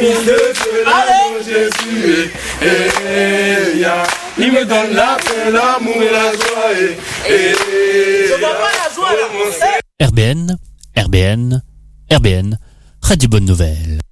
Jésus, il me donne la paix, l'amour et la joie. Je vois pas la joie là. RBN, Radio Bonne Nouvelle.